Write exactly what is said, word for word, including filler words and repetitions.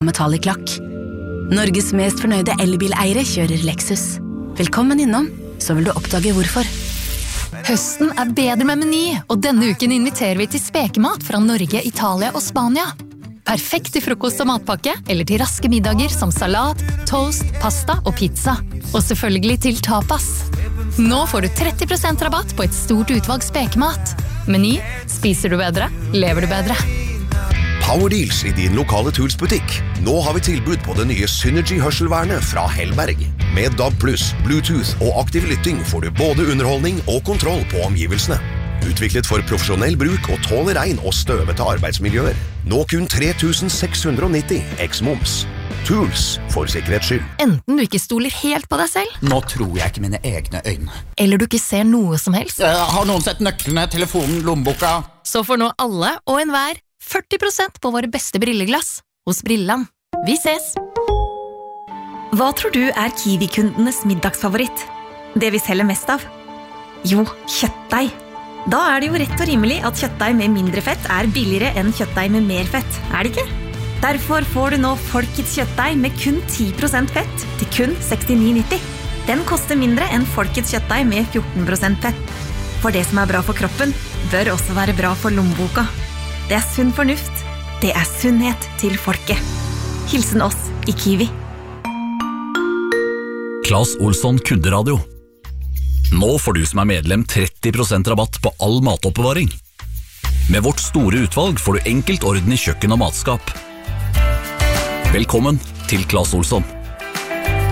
metallic lakk. Norges mest fornøyde elbileiere kjører Lexus. Velkommen innom, så vil du oppdage hvorfor. Høsten er bedre med Meny, og denne uken inviterer vi til spekemat fra Norge, Italia og Spania. Perfekt til frokost og matpakke, eller til raske middager som salat, toast, pasta og pizza. Og selvfølgelig til tapas. Nå får du tretti prosent rabatt på et stort utvalg spekemat. Meny, spiser du bedre, lever du bedre. Power Deals i din lokale Tools-butikk. Nå har vi tilbud på det nye Synergy-hørselvernet fra Hellberg. Med D A B plus, Bluetooth og aktiv lytting får du både underholdning og kontroll på omgivelsene. Utviklet for profesjonell bruk og tåler regn og støvete arbeidsmiljøer. Nå kun tre tusen seks hundre og nitti eks-moms. Tools, for sikkerhets skyld. Enten du ikke stoler helt på deg selv, Nå tror jeg ikke mine egne øyne. eller du ikke ser noe som helst, Eh, Har noen sett nøklene, telefonen, lommeboka? så får nå alle og enhver førti prosent på våre beste brilleglass hos Brilland. Vi ses! Hva tror du er Kiwi-kundenes middagsfavoritt? Det vi selger mest av? Jo, kjøttdeig. Da er det jo rett og rimelig at kjøttdeig med mindre fett er billigere enn kjøttdeig med mer fett, er det ikke? Derfor får du nå Folkets kjøttdeig med kun ti prosent fett til kun sekstini nitti. Den koster mindre enn Folkets kjøttdeig med fjorten prosent fett. For det som er bra for kroppen, bør også være bra for lommeboka. Det er sunn fornuft. Det er sunnhet til folket. Hilsen oss i Kiwi. Claes Olsson Kunderadio. Nå får du som er medlem tretti prosent rabatt på all matoppbevaring. Med vårt store utvalg får du enkelt orden i kjøkken og matskap. Velkommen til Claes Olsson.